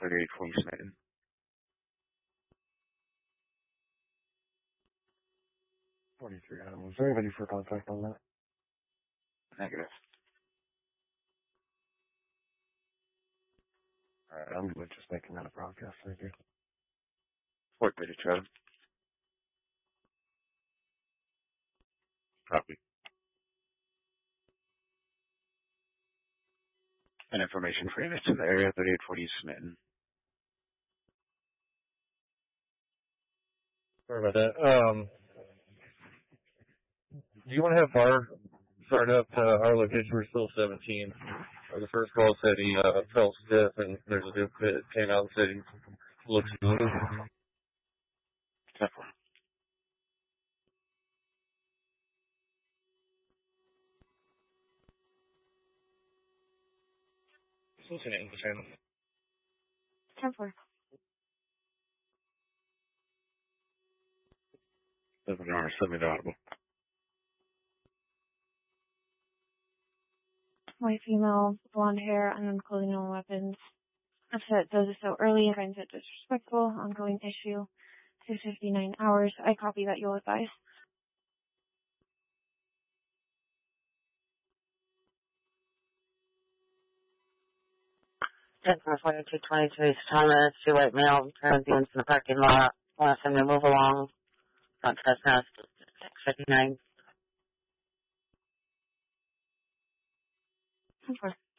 3840 Smitten. Is there anybody for contact on that? Negative. Alright, I'm good just making that a broadcast, thank you. Fort Beta Charlie. Copy. And information for units in the area, 3840 Smitten. Sorry about that. Do you want to have our start up our location? We're still 17. The first call said he felt stiff, and there's a dude that came out and said he looks good. Careful. Listening to the channel. 10-4. 7 hours, semi-audible. White female, blonde hair, unknown clothing, no weapons. Upset does it so early and finds it disrespectful. Ongoing issue. 6:59 hours. I copy that you'll advise. Ten for 4222 Thomas, 2 white male, transients in the parking lot. Want them to move along. Front trespass, 6:59. 10-4.